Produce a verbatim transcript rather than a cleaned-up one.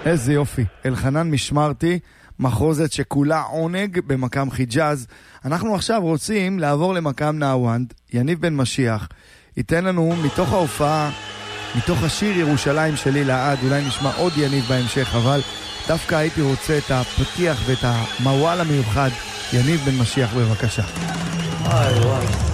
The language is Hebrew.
איזה יופי. אלחנן משמרתי, מחוזת שכולה עונג במקם חיג'אז. אנחנו עכשיו רוצים לעבור למקם נאוונד. יניב בן משיח ייתן לנו מתוך ההופעה, מתוך השיר ירושלים שלי לעד, אולי נשמע עוד יניב בהמשך, אבל דווקא הייתי רוצה את הפתיח ואת המוואל המיוחד. יניב בן משיח, בבקשה. וואי וואי.